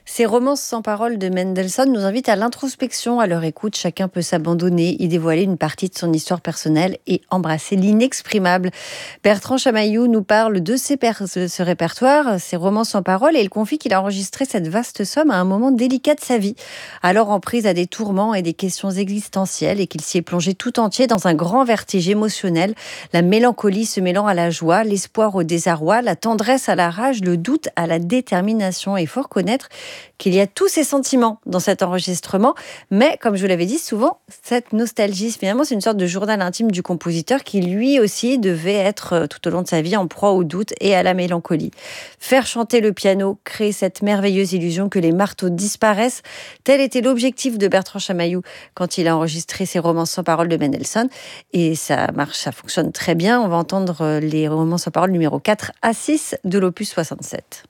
Ces romances sans parole de Mendelssohn nous invitent à l'introspection. À leur écoute, chacun peut s'abandonner, y dévoiler une partie de son histoire personnelle et embrasser l'inexprimable. Bertrand Chamaillou nous parle de ce répertoire, ces romances sans parole, et il confie qu'il a enregistré cette vaste somme à un moment délicat de sa vie, alors en prise à des tourments et des questions existentielles, et qu'il s'y est plongé tout entier dans un grand vertige émotionnel, la mélancolie se mêlant à la joie, l'espoir au désarroi, la tendresse à la rage, le doute à la détermination. Et il faut reconnaître qu'il y a tous ces sentiments dans cet enregistrement, mais comme je vous l'avais dit, souvent, cette nostalgie, finalement, c'est une sorte de journal intime du compositeur qui, lui aussi, devait être tout au long de sa vie en proie au doute et à la mélancolie. Faire chanter le piano, créer cette merveilleuse illusion que les marteaux disparaissent, tel était l'objectif de Bertrand Chamaillou quand il a enregistré ses romances sans parole de Mendelssohn. Et ça marche, ça fonctionne très bien. On va entendre les romances sans parole numéro 4 à 6 de l'opus 67.